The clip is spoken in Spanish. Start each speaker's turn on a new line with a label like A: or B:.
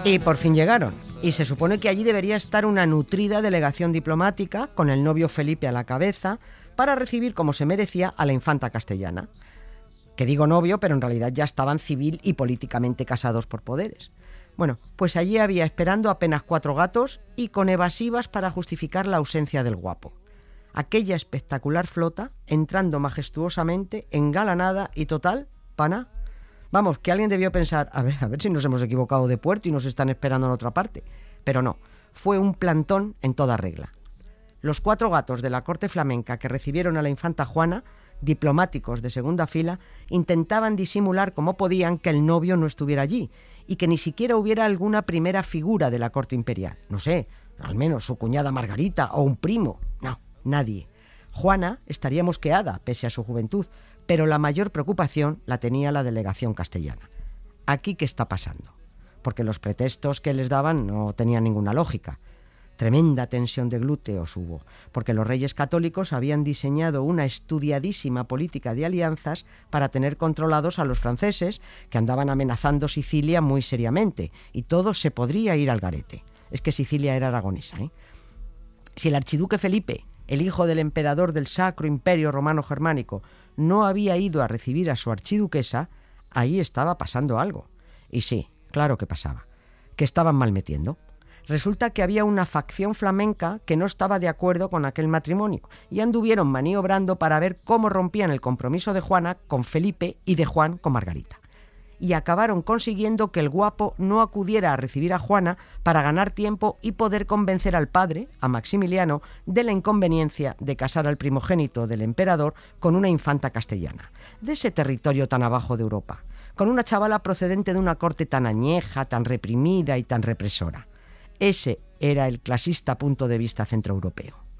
A: Y por fin llegaron. Y se supone que allí debería estar una nutrida delegación diplomática con el novio Felipe a la cabeza para recibir como se merecía a la infanta castellana. Que digo novio, pero en realidad ya estaban civil y políticamente casados por poderes. Bueno, pues allí había esperando apenas 4 gatos y con evasivas para justificar la ausencia del guapo. Aquella espectacular flota entrando majestuosamente, engalanada y total, pana. Vamos, que alguien debió pensar, a ver si nos hemos equivocado de puerto y nos están esperando en otra parte. Pero no, fue un plantón en toda regla. Los 4 gatos de la corte flamenca que recibieron a la infanta Juana, diplomáticos de segunda fila, intentaban disimular como podían que el novio no estuviera allí y que ni siquiera hubiera alguna primera figura de la corte imperial. No sé, al menos su cuñada Margarita o un primo. No, nadie. Juana estaría mosqueada pese a su juventud, pero la mayor preocupación la tenía la delegación castellana. ¿Aquí qué está pasando? Porque los pretextos que les daban no tenían ninguna lógica. Tremenda tensión de glúteos hubo, porque los reyes católicos habían diseñado una estudiadísima política de alianzas para tener controlados a los franceses, que andaban amenazando Sicilia muy seriamente, y todo se podría ir al garete. Es que Sicilia era aragonesa, ¿eh? Si el archiduque Felipe, el hijo del emperador del Sacro Imperio Romano Germánico, no había ido a recibir a su archiduquesa, ahí estaba pasando algo. Y sí, claro que pasaba, que estaban mal metiendo. Resulta que había una facción flamenca que no estaba de acuerdo con aquel matrimonio y anduvieron maniobrando para ver cómo rompían el compromiso de Juana con Felipe y de Juan con Margarita. Y acabaron consiguiendo que el guapo no acudiera a recibir a Juana para ganar tiempo y poder convencer al padre, a Maximiliano, de la inconveniencia de casar al primogénito del emperador con una infanta castellana, de ese territorio tan abajo de Europa, con una chavala procedente de una corte tan añeja, tan reprimida y tan represora. Ese era el clasista punto de vista centroeuropeo.